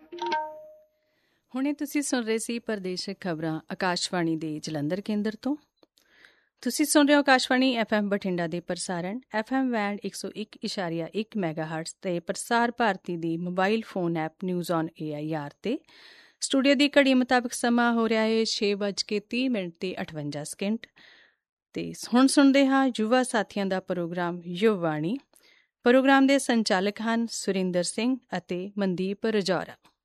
ਹੁਣੇ ਤੁਸੀਂ ਸੁਣ ਰਹੇ ਸੀ ਪ੍ਰਦੇਸ਼ਕ ਖਬਰਾਂ ਆਕਾਸ਼ਵਾਣੀ ਦੇ ਜਲੰਧਰ ਕੇਂਦਰ ਤੋਂ। ਤੁਸੀਂ ਸੁਣ ਰਹੇ ਹੋ ਆਕਾਸ਼ਵਾਣੀ FM ਬਠਿੰਡਾ ਦੇ ਪ੍ਰਸਾਰਣ FM ਬੈਂਡ 101.1 ਮੈਗਾਹਰਟਜ਼ ਤੇ ਪ੍ਰਸਾਰ ਭਾਰਤੀ ਦੀ mobile phone app news on AIR ਤੇ। ਸਟੂਡੀਓ ਦੀ ਘੜੀ ਮੁਤਾਬਕ ਸਮਾਂ ਹੋ ਰਿਹਾ ਹੈ 6:30 ਤੇ 58 ਸਕਿੰਟ। ਤੇ ਹੁਣ ਸੁਣਦੇ ਹਾਂ ਯੁਵਾ ਸਾਥੀਆਂ ਦਾ ਪ੍ਰੋਗਰਾਮ ਯੁਵਵਾਣੀ। ਪ੍ਰੋਗਰਾਮ ਦੇ ਸੰਚਾਲਕ ਹਨ ਸੁਰਿੰਦਰ ਸਿੰਘ ਅਤੇ ਮਨਦੀਪ ਰਜੌਰਾ।